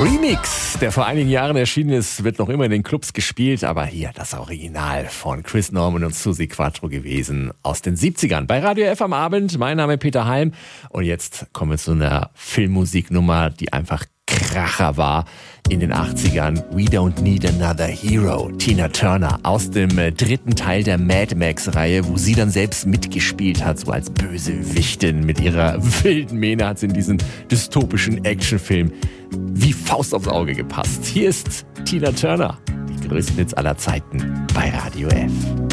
Remix, der vor einigen Jahren erschienen ist, wird noch immer in den Clubs gespielt, aber hier das Original von Chris Norman und Susi Quattro gewesen aus den 70ern. Bei Radio F am Abend, mein Name ist Peter Heim und jetzt kommen wir zu einer Filmmusiknummer, die einfach Kracher war in den 80ern. We Don't Need Another Hero. Tina Turner aus dem dritten Teil der Mad Max-Reihe, wo sie dann selbst mitgespielt hat, so als Bösewichtin mit ihrer wilden Mähne hat sie in diesen dystopischen Actionfilm wie Faust aufs Auge gepasst. Hier ist Tina Turner, die größten Hits aller Zeiten bei Radio F.